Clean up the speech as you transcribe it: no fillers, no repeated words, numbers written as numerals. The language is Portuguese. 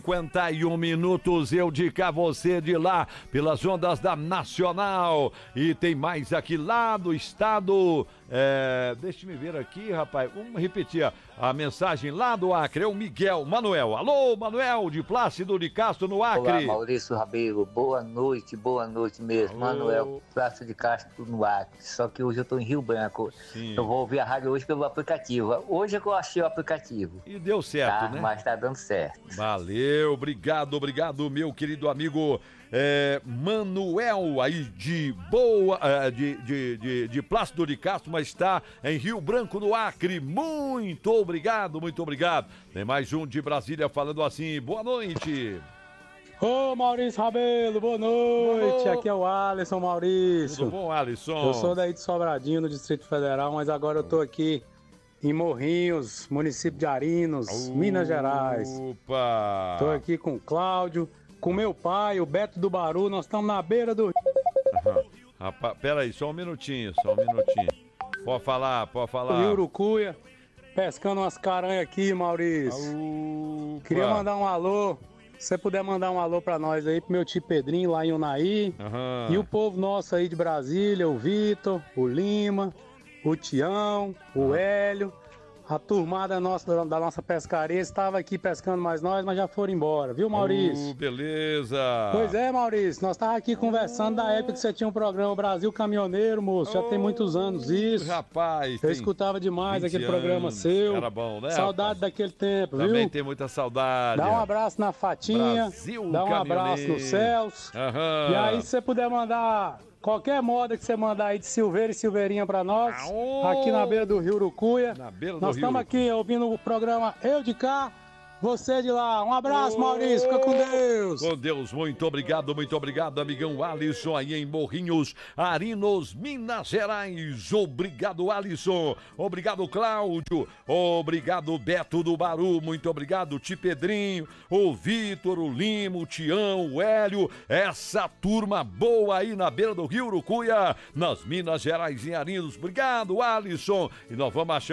51 minutos, eu de cá, você de lá, pelas ondas da Nacional. E tem mais aqui lá do estado. Deixa-me ver aqui, rapaz. Vamos repetir a mensagem lá do Acre. É o Miguel Manuel. Alô, Manuel, de Plácido de Castro, no Acre. Olá, Maurício Rabelo. Boa noite mesmo. Alô. Manuel, Plácido de Castro, no Acre. Só que hoje eu tô em Rio Branco. Sim. Eu vou ouvir a rádio hoje pelo aplicativo. Hoje é que eu achei o aplicativo. E deu certo, tá, né? Mas tá dando certo. Valeu, obrigado, meu querido amigo Manuel, aí de de Plácido de Castro, mas está em Rio Branco, no Acre. Muito obrigado, muito obrigado. Tem mais um de Brasília falando assim, boa noite. Ô Maurício Rabelo, boa noite. Aqui é o Alisson Maurício. Tudo bom, Alisson? Eu sou daí de Sobradinho, no Distrito Federal, mas agora eu tô aqui em Morrinhos, município de Arinos, Minas Gerais. Opa! Tô aqui com o Cláudio, com meu pai, o Beto do Baru, nós estamos na beira do... Rapaz, peraí, só um minutinho. Pode falar. Rio Urucuia, pescando umas caranhas aqui, Maurício. Opa. Queria mandar um alô, se você puder mandar um alô pra nós aí, pro meu tio Pedrinho lá em Unaí. E o povo nosso aí de Brasília, o Vitor, o Lima, o Tião, o Hélio, a turmada nossa, da nossa pescaria estava aqui pescando mais nós, mas já foram embora, viu, Maurício? Beleza. Pois é, Maurício, nós estávamos aqui conversando da época que você tinha um programa Brasil Caminhoneiro, moço, já tem muitos anos isso. Rapaz, eu escutava demais aquele programa anos. seu. Era bom, né? Saudade daquele tempo, viu? Também tem muita saudade. Dá um abraço na Fatinha, Brasil dá um abraço no Celso. E aí, se você puder mandar qualquer moda que você mandar aí de Silveira e Silveirinha pra nós, aqui na beira do Rio Urucuia. Nós estamos aqui ouvindo o programa Eu de Cá, você de lá. Um abraço, Maurício, fica com Deus. Com Deus, muito obrigado, amigão Alisson, aí em Morrinhos, Arinos, Minas Gerais. Obrigado, Alisson. Obrigado, Cláudio. Obrigado, Beto do Baru. Muito obrigado, Ti Pedrinho, o Vitor, o Lima, o Tião, o Hélio. Essa turma boa aí na beira do Rio Urucuia, nas Minas Gerais, em Arinos. Obrigado, Alisson. E nós vamos achar